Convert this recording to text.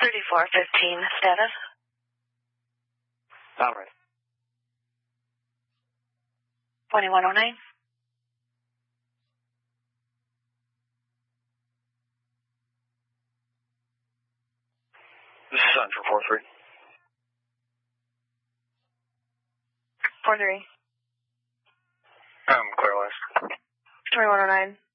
3415 status. All right. 2109. This is Central 43. 43. Clear last. 2109.